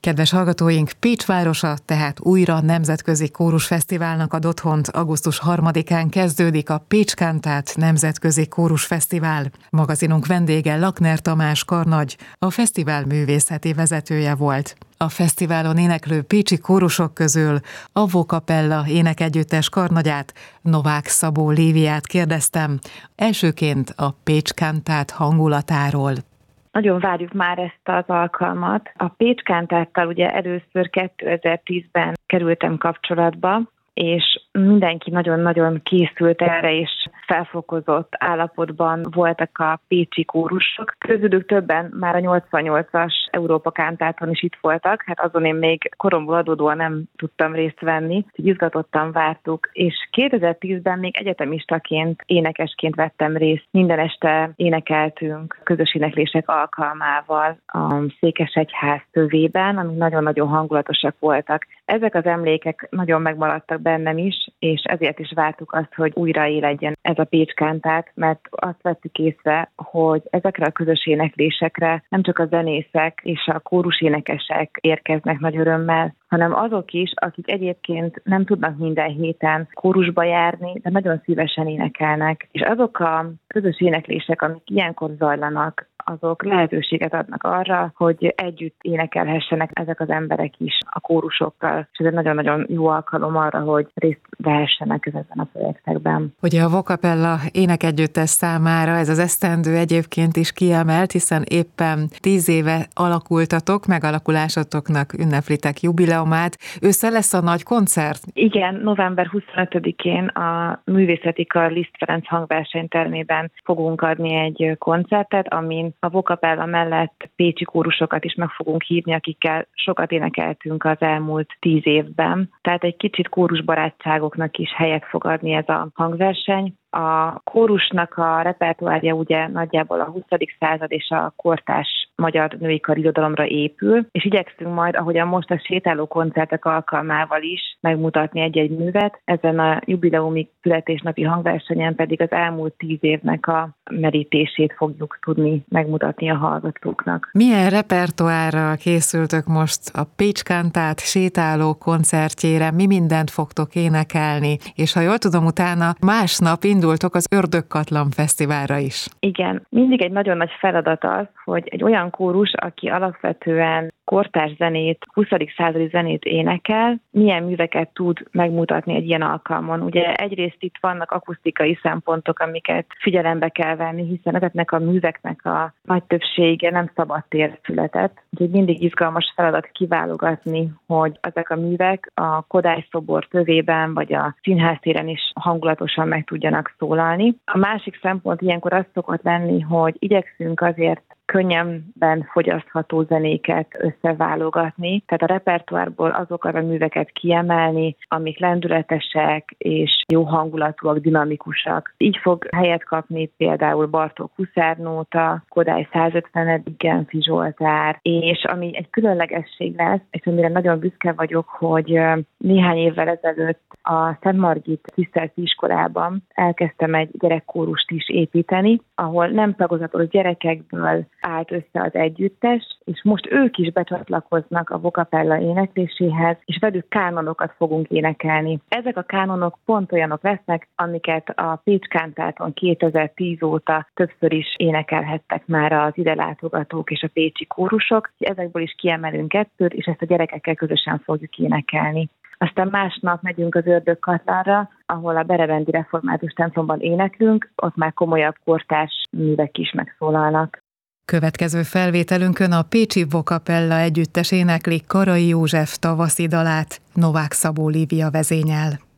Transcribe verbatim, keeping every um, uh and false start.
Kedves hallgatóink, Pécs városa tehát újra nemzetközi kórusfesztiválnak ad otthont. augusztus harmadikán kezdődik a Pécs Kantát Nemzetközi Kórusfesztivál. Magazinunk vendége Lakner Tamás karnagy, a fesztivál művészeti vezetője volt. A fesztiválon éneklő pécsi kórusok közül a Vokapella énekegyüttes karnagyát, Novák Szabó Líviát kérdeztem, elsőként a Pécs Kantát hangulatáról. Nagyon várjuk már ezt az alkalmat. A Pécs Kantáttal ugye először kétezer-tízben kerültem kapcsolatba, és mindenki nagyon-nagyon készült erre, és felfokozott állapotban voltak a pécsi kórusok. Közülük többen már a nyolcvannyolcas Európa Kantáton is itt voltak, hát azon én még koromból adódóan nem tudtam részt venni, úgyhogy izgatottan vártuk. És kétezer-tízben még egyetemistaként, énekesként vettem részt. Minden este énekeltünk közös éneklések alkalmával a Székesegyház tövében, amik nagyon-nagyon hangulatosak voltak. Ezek az emlékek nagyon megmaradtak bennem is, és ezért is vártuk azt, hogy újra éledjen ez a Pécs Kantát, mert azt vettük észre, hogy ezekre a közös éneklésekre nem csak a zenészek és a kórusénekesek érkeznek nagy örömmel, hanem azok is, akik egyébként nem tudnak minden héten kórusba járni, de nagyon szívesen énekelnek. És azok a közös éneklések, amik ilyenkor zajlanak, azok lehetőséget adnak arra, hogy együtt énekelhessenek ezek az emberek is a kórusokkal, és ez egy nagyon-nagyon jó alkalom arra, hogy részt vehessenek ezekben a projektekben. Ugye a Vokapella énekegyüttes számára ez az esztendő egyébként is kiemelt, hiszen éppen tíz éve alakultatok, megalakulásotoknak ünneplitek jubileumát. Ősszel lesz a nagy koncert? Igen, november huszonötödikén a Művészeti Kar Liszt Ferenc hangversenytermében fogunk adni egy koncertet, amin a Vokapella mellett pécsi kórusokat is meg fogunk hívni, akikkel sokat énekeltünk az elmúlt tíz évben. Tehát egy kicsit kórusbarátságoknak is helyet fog adni ez a hangverseny. A kórusnak a repertoárja ugye nagyjából a huszadik század és a kortárs magyar női karirodalomra épül, és igyekszünk majd, ahogyan most a sétáló koncertek alkalmával is megmutatni egy-egy művet. Ezen a jubileumi születésnapi hangversenyen pedig az elmúlt tíz évnek a merítését fogjuk tudni megmutatni a hallgatóknak. Milyen repertoárral készültök most a Pécs Kantát sétáló koncertjére? Mi mindent fogtok énekelni? És ha jól tudom, utána másnap indultok az Ördögkatlan Fesztiválra is. Igen, mindig egy nagyon nagy feladat az, hogy egy olyan kórus, aki alapvetően kortárs zenét, huszadik századi zenét énekel, milyen műveket tud megmutatni egy ilyen alkalmon. Ugye egyrészt itt vannak akusztikai szempontok, amiket figyelembe kell venni, hiszen ezeknek a műveknek a nagy többsége nem szabadtér született. Úgyhogy mindig izgalmas feladat kiválogatni, hogy ezek a művek a Kodály szobor tövében vagy a színháztéren is hangulatosan meg tudjanak szólalni. A másik szempont ilyenkor az szokott lenni, hogy igyekszünk azért könnyebben fogyasztható zenéket összeválogatni, tehát a repertoárból azokat a műveket kiemelni, amik lendületesek és jó hangulatúak, dinamikusak. Így fog helyet kapni például Bartók huszárnóta, Kodály százötvenedik Genfi Zsoltár, és ami egy különlegesség lesz, és amire nagyon büszke vagyok, hogy néhány évvel ezelőtt a Szent Margit tiszteleti iskolában elkezdtem egy gyerekkórust is építeni, ahol nem tagozatos gyerekekből állt össze az együttes, és most ők is becsatlakoznak a Vokapella énekléséhez, és velük kánonokat fogunk énekelni. Ezek a kánonok pont olyanok lesznek, amiket a Pécs Kantáton kétezer-tíz óta többször is énekelhettek már az ide látogatók és a pécsi kórusok. Ezekből is kiemelünk kettőt, és ezt a gyerekekkel közösen fogjuk énekelni. Aztán másnap megyünk az Ördögkatlanra, ahol a Berevendi Református templomban éneklünk, ott már komolyabb kortárs művek is megszólalnak. Következő felvételünkön a pécsi Vokapella együttes énekli Karai József tavaszi dalát, Novák Szabó Lívia vezényel.